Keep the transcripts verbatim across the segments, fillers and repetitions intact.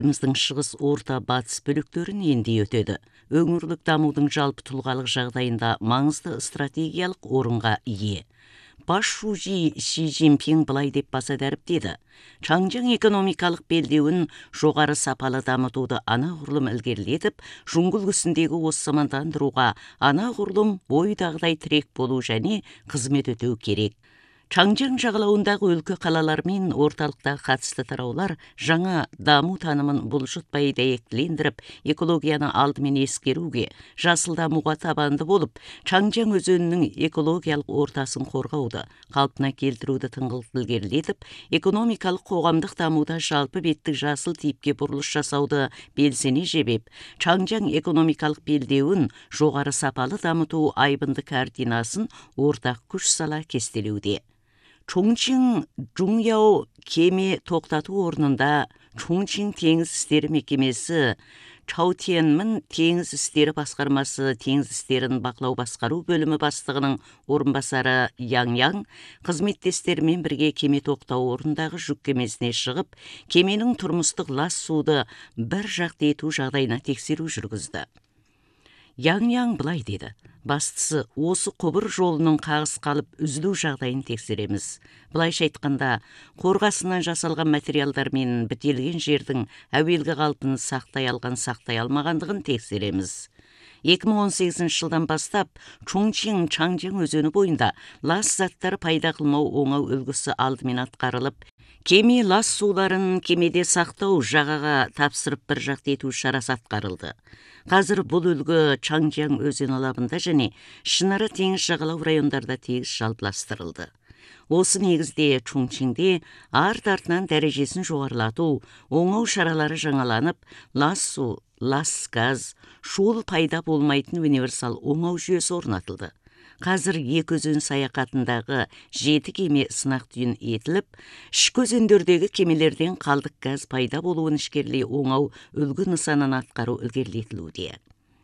Еліміздің шығыс орта батыс бөліктерін енді өтеді. Өңірлік дамудың жалпы тұлғалық жағдайында маңызды стратегиялық орынға ие. Бас шужи Ши Цзиньпин былай деп баса дәріптеді. Чаңжаң экономикалық белдеуін жоғары сапалы дамытуды анағұрлым ілгерілетіп, жуңғыл үлгісіндегі осы мамандандыруға анағұрлым бойдағыдай тірек болу және қызмет өтеу керек. Чаңжаң жағалауындағы өлкө қалалар мен орталықтағы қатысты тараулар жаңа даму танымын бұлжытпай дәйектілендіріп, экологияны алдымен ескеруге, жасыл дамуға табанды болып, Чаңжаң өзенінің экологиялық ортасын қорғауды, қалпына келтіруді тыңғылықты ілгерілетіп, экономикалық қоғамдық дамуда жалпы беттік жасыл типке бұрылыс жасауды белсене жебеп, Чаңжаң экономикалық белдеуін жоғары сапалы дамыту айбынды картинасын ортақ күш сала кестелеуде. Чоңчин Жуньяо кеме тоқтату орнында Чоңчин теңіз істері мекемесі, Чаутенмін теңіз істері басқармасы теңіз істерін бақылау басқару бөлімі бастығының орынбасары Яң Яң қызметтестерімен бірге кеме тоқтау орнындағы жүк кемесіне шығып, кеменің тұрмыстық лас суды бір жақты ету жағдайына тексеру жүргізді. Яң Яң былай деді: бастысы осы құбыр жолының қағыс қалып үзілу жағдайын тексереміз. Былайша айтқанда, қорғасынан жасалған материалдар мен бітелген жердің әуелгі қалпын сақтай алған сақтай алмағандығын тексереміз. екі мың он сегізінші жылдан бастап Чоңчин Чаңжаң өзені бойында лас заттар пайда қылмау оңау үлгісі алдымен атқарылып, кеме лас суларын кемеде сақтау жағаға тапсырып бір жақты ету шарасы атқарылды. Қазір бұл үлгі Чаңжаң өзен алабында және Шынары теңіз жағалау райондарда тегіс жалпыластырылды. Осы негізде Чоңчинде арт-артынан дәрежесін жоғарылату, оңау шаралары жаңаланып, лас су, лас газ, шуыл пайда болмайтын универсал оңау жүйесі орнатылды. Қазір екі өзен саяхатындағы жеті кеме сынақ түйін етіліп, ішкі өзендердегі кемелерден қалдық газ пайда болуын ішкерлей оңау үлгі нысанын атқару ілгерілетілуде.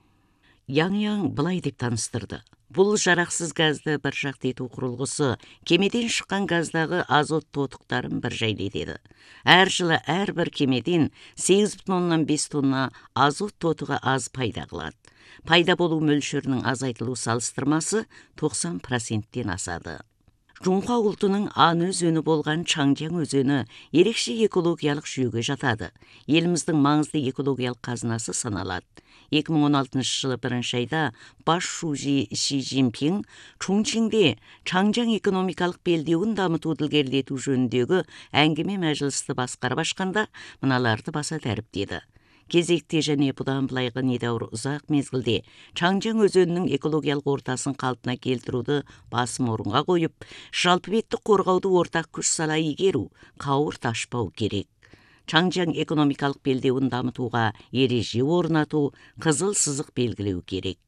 Яң Яң былай деп таныстырды: бұл жарақсыз газды бір жақты ету құрылғысы кемеден шыққан газдағы азот тотықтарын бір жайлетеді. Әр жылы әрбір кемеден сегіз бүтін оннан бес тонна азот тотығы аз пайда қылады. Пайда болу мөлшерінің азайтылу салыстырмасы тоқсан проценттен асады. Жунхуа ұлтының ан өзені болған Чаңжаң өзені ерекше экологиялық жүйеге жатады. Еліміздің маңызды экологиялық қазынасы саналады. екі мың он алтыншы жылы бірінші айда бас шужи Ши Цзиньпин Чоңчинде Чаңжаң экономикалық белдеуін дамытуды ілгерілету жөніндегі әңгіме мәжілісті басқарып ашқанда мыналарды баса дәріптеді. Кезекте және бұдан былайғы недәуір ұзақ мезгілде Чаңжаң өзенінің экологиялық ортасын қалпына келтіруді басым орынға қойып, жалпы бетті қорғауды ортақ күш сала игеру, қауырт ашпау керек. Чаңжаң экономикалық белдеуін дамытуға ереже орнату, қызыл сызық белгілеу керек.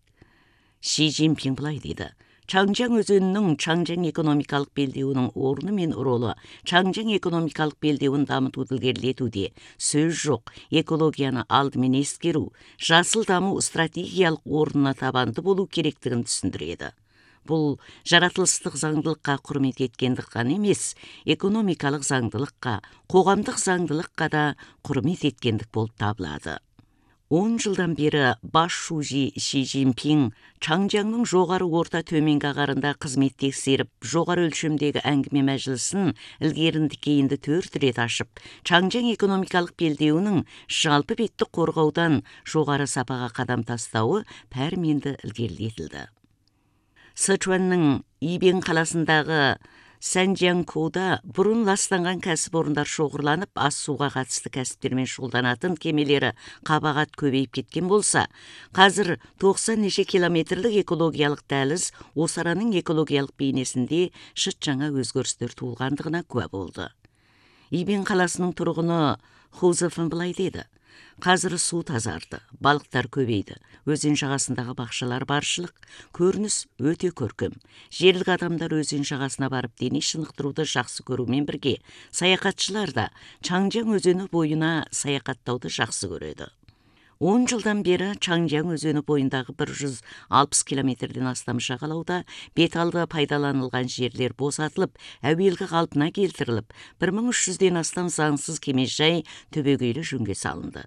Ши Цзиньпин былай деді: Чаңжаң өзенінің Чаңжаң экономикалық белдеуінің орны мен ролы Чаңжаң экономикалық белдеуін дамытуды ілгерілетуде сөз жоқ, экологияны алдымен ескеру, жасыл даму стратегиялық орнына табанды болу керектігін түсіндіреді. Бұл жаратылыстық заңдылыққа құрмет еткендік қана емес, экономикалық заңдылыққа, қоғамдық заңдылыққа да құрмет еткендік болып табылады. он жылдан бері бас шужи Ши Цзиньпин Чаңжаңның жоғары орта төменгі ағарында қызмет тексеріп, жоғары өлшемдегі әңгіме мәжілісін ілгерінді кейінді төрт рет ашып, Чаңжаң экономикалық белдеуінің жалпы бетті қорғаудан жоғары сапаға қадам тастауы пәрменді ілгерілетілді. Сычуанның Ибен қаласындағы Санжянкуда бұрын ластанған кәсіпорындар шоғырланып, ас суға қатысты кәсіптермен шұғылданатын кемелері қабағат көбейіп кеткен болса, қазір тоқсан неше километрлік экологиялық дәліз осы араның экологиялық бейнесінде шыт жаңа өзгерістер туылғандығына куә болды. Ибен қаласының тұрғыны Хузефін былай деді: қазір су тазарды, балықтар көбейді, өзен жағасындағы бақшалар баршылық, көрініс өте көркем. Жерлік адамдар өзен жағасына барып дене шынықтыруды жақсы көрумен бірге, саяхатшылар да Чаңжаң өзені бойына саяхаттауды жақсы көреді. он жылдан бері Чаңжаң өзені бойындағы бір жүз алпыс километрден астам жағалауда беталды пайдаланылған жерлер босатылып, әуелгі қалпына келтіріліп, бір мың үш жүзден астам заңсыз кемежай түбегейлі жөнге салынды.